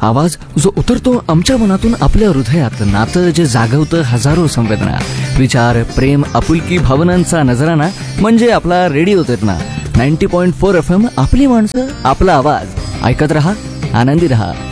आवाज जो उतरतो आमच्या मनातून आपल्या हृदयात, नातं जे जागवतं हजारो संवेदना, विचार, प्रेम, आपुलकी, भावनांचा नजराना म्हणजे आपला रेडिओ तिरणा. 90.4 FM, आपली माणसं, आपला आवाज. ऐकत रहा, आनंदी रहा.